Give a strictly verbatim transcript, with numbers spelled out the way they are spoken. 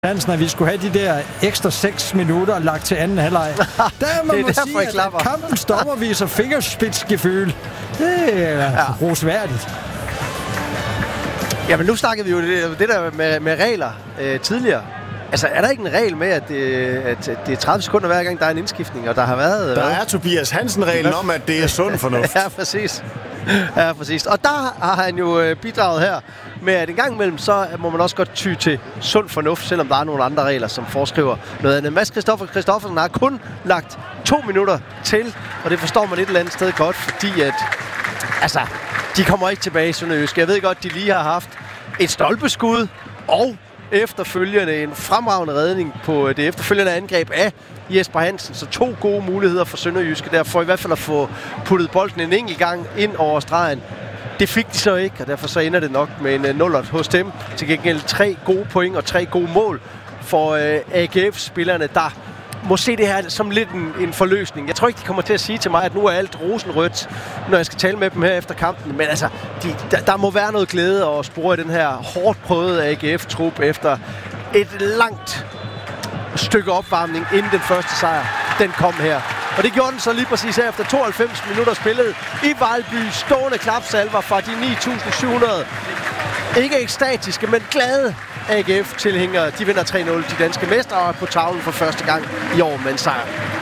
Hansen, at vi skulle have de der ekstra seks minutter lagt til anden halvleg. Der må man sige, at kampens dommer viser fingerspidsgefühl. Det er ja. rosværdigt. Jamen nu snakkede vi jo det, det der med, med regler øh, tidligere. Altså, er der ikke en regel med, at det, at det er tredive sekunder hver gang, der er en indskiftning, og der har været... Der hvad? er Tobias Hansen-reglen om, at det er sund fornuft. Ja, præcis. Ja, præcis. Og der har han jo bidraget her med, at en gang imellem, så må man også godt ty til sund fornuft, selvom der er nogle andre regler, som foreskriver noget andet. Mads Christoffer Christoffersen har kun lagt to minutter til, og det forstår man et eller andet sted godt, fordi at... Altså, de kommer ikke tilbage i Sønderjysk. Jeg ved godt, de lige har haft et stolpeskud, og efterfølgende en fremragende redning på det efterfølgende angreb af Jesper Hansen. Så to gode muligheder for Sønderjyske der, for i hvert fald at få puttet bolden en enkelt gang ind over stregen. Det fik de så ikke, og derfor så ender det nok med en nullert hos dem. Til gengæld tre gode point og tre gode mål for øh, A G F-spillerne, der må se det her som lidt en, en forløsning. Jeg tror ikke, de kommer til at sige til mig, at nu er alt rosenrødt, når jeg skal tale med dem her efter kampen. Men altså, de, der, der må være noget glæde og spore i den her hårdt prøvede A G F-trup efter et langt stykke opvarmning, inden den første sejr, den kom her. Og det gjorde den så lige præcis her efter tooghalvfems minutter spillet i Vejlby. Stående klapsalver fra de ni tusind syv hundrede. Ikke ekstatiske, men glade A G F-tilhængere. De vinder tre nul. De danske mestre på tavlen for første gang i år med en sejr.